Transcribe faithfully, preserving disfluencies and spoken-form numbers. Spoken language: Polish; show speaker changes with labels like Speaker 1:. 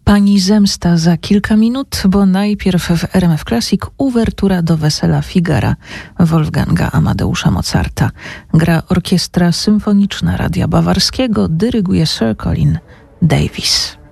Speaker 1: Pani zemsta za kilka minut, bo najpierw w R M F Classic uwertura do Wesela Figara Wolfganga Amadeusza Mozarta. Gra Orkiestra Symfoniczna Radia Bawarskiego, dyryguje Sir Colin Davis.